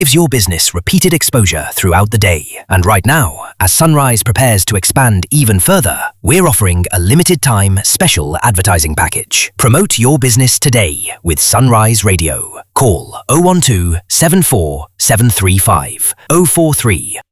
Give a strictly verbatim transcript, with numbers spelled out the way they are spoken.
gives your business repeated exposure throughout the day. And right now, as Sunrise prepares to expand even further, we're offering a limited-time special advertising package. Promote your business today with Sunrise Radio. Call oh one two, seven four seven three five, oh four three